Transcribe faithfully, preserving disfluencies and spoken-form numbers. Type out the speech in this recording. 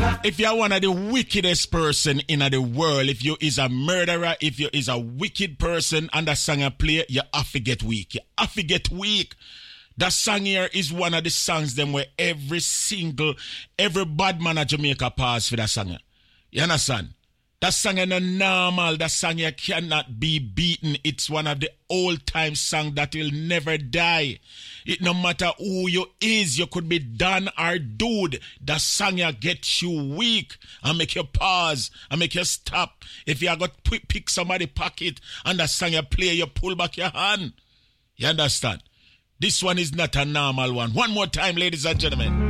If you're one of the wickedest person in the world, if you is a murderer, if you is a wicked person and that song you play, you have to get weak. You have to get weak. That song here is one of the songs them where every single, every bad man at Jamaica pause for that song. You understand? That song is not normal. That song here cannot be beaten. It's one of the old-time songs that will never die. It no matter who you is, you could be done or dude. That song here gets you weak and make you pause and make you stop. If you got to pick somebody pocket and that song you play, you pull back your hand. You understand? This one is not a normal one. One more time, ladies and gentlemen.